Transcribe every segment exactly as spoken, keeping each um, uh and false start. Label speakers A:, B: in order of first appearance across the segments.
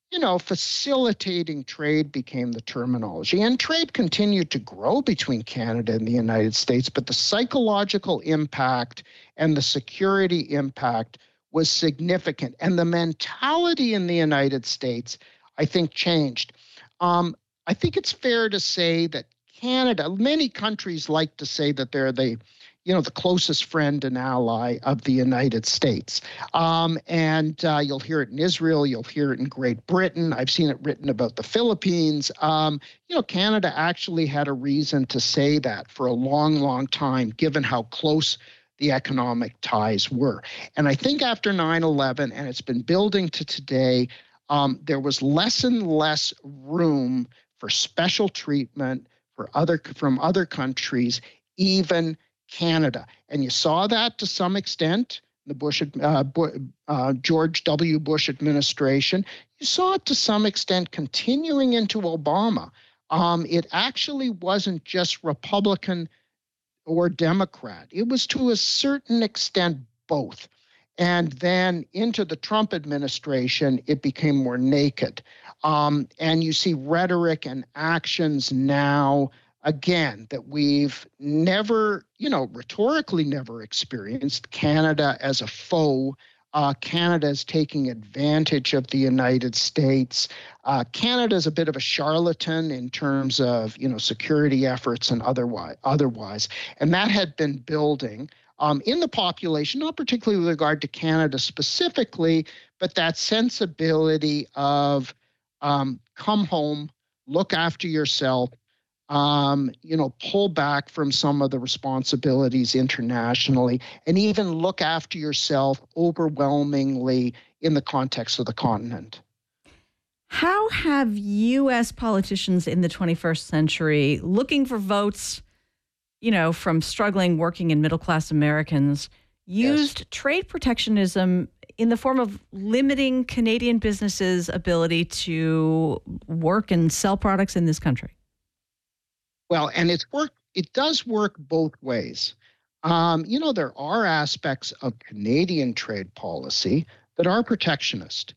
A: you know, facilitating trade became the terminology. And trade continued to grow between Canada and the United States, but the psychological impact and the security impact was significant. And the mentality in the United States, I think, changed. Um, I think it's fair to say that Canada, many countries like to say that they're the, you know, the closest friend and ally of the United States. Um, and uh, you'll hear it in Israel, you'll hear it in Great Britain. I've seen it written about the Philippines. Um, you know, Canada actually had a reason to say that for a long, long time, given how close the economic ties were. And I think after nine eleven, and it's been building to today, um, there was less and less room for special treatment for other from other countries, even Canada. And you saw that to some extent, the Bush, uh, uh, George W. Bush administration. You saw it to some extent continuing into Obama. Um, it actually wasn't just Republican or Democrat. It was to a certain extent both. And then into the Trump administration, it became more naked. Um, and you see rhetoric and actions now, again, that we've never, you know, rhetorically never experienced. Canada as a foe. Uh, Canada is taking advantage of the United States. Uh, Canada is a bit of a charlatan in terms of, you know, security efforts and otherwise. otherwise. And that had been building um, in the population, not particularly with regard to Canada specifically, but that sensibility of um, come home, look after yourself, Um, you know, pull back from some of the responsibilities internationally, and even look after yourself overwhelmingly in the context of the continent.
B: How have U S politicians in the twenty-first century, looking for votes, you know, from struggling working and middle-class Americans, used yes. trade protectionism in the form of limiting Canadian businesses' ability to work and sell products in this country?
A: Well, and it's work. It does work both ways. Um, you know, there are aspects of Canadian trade policy that are protectionist,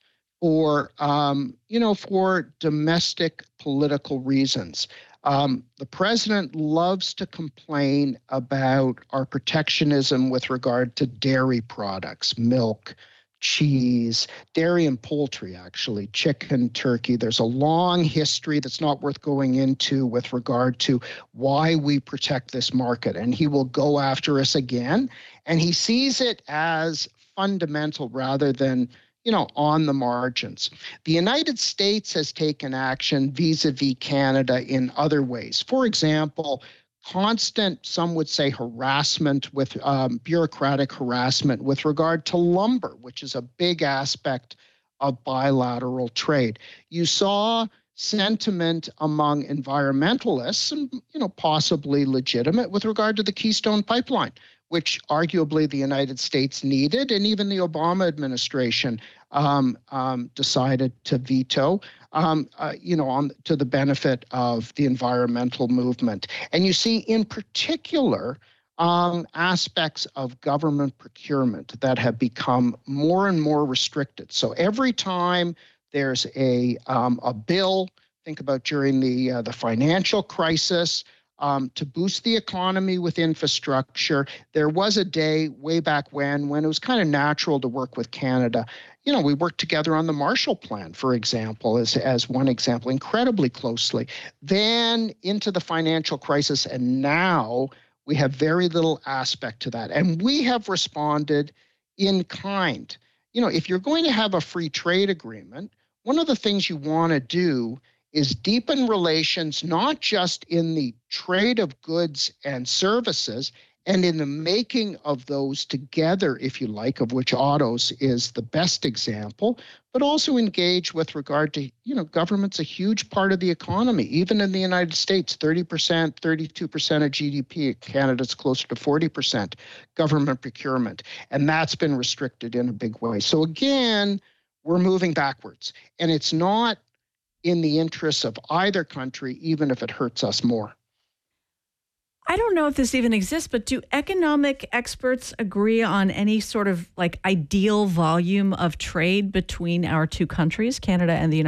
A: or um, you know, for domestic political reasons. Um, the president loves to complain about our protectionism with regard to dairy products, milk, cheese, dairy and poultry, actually, chicken, turkey. There's a long history that's not worth going into with regard to why we protect this market. And he will go after us again. And he sees it as fundamental rather than, you know, on the margins. The United States has taken action vis-a-vis Canada in other ways. For example, constant, some would say, harassment with um, bureaucratic harassment with regard to lumber, which is a big aspect of bilateral trade. You saw sentiment among environmentalists, and you know, possibly legitimate, with regard to the Keystone Pipeline, which arguably the United States needed, and even the Obama administration um, um, decided to veto, um, uh, you know, on to the benefit of the environmental movement. And you see, in particular, um, aspects of government procurement that have become more and more restricted. So every time there's a um, a bill, think about during the uh, the financial crisis, Um, to boost the economy with infrastructure. There was a day way back when, when it was kind of natural to work with Canada. You know, we worked together on the Marshall Plan, for example, as, as one example, incredibly closely. Then into the financial crisis, and now we have very little aspect to that. And we have responded in kind. You know, if you're going to have a free trade agreement, one of the things you want to do is deepen relations, not just in the trade of goods and services and in the making of those together, if you like, of which autos is the best example, but also engage with regard to, you know, government's a huge part of the economy. Even in the United States, thirty percent, thirty-two percent of G D P. Canada's closer to forty percent government procurement. And that's been restricted in a big way. So again, we're moving backwards. And it's not in the interests of either country, even if it hurts us more.
B: I don't know if this even exists, but do economic experts agree on any sort of like ideal volume of trade between our two countries, Canada and the United States?